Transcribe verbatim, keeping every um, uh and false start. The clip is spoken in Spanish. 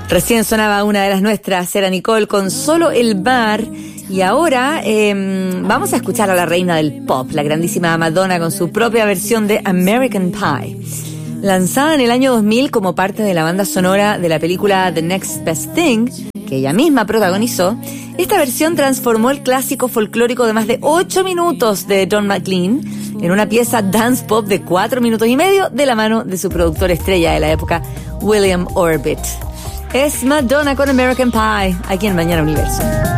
Recién sonaba una de las nuestras, era Nicole con Solo el Mar. Y ahora eh, vamos a escuchar a la reina del pop, la grandísima Madonna, con su propia versión de American Pie. Lanzada en el año dos mil como parte de la banda sonora de la película The Next Best Thing, que ella misma protagonizó, esta versión transformó el clásico folclórico de más de ocho minutos de Don McLean en una pieza dance pop de cuatro minutos y medio de la mano de su productor estrella de la época, William Orbit. Es Madonna con American Pie, aquí en Mañana Universo.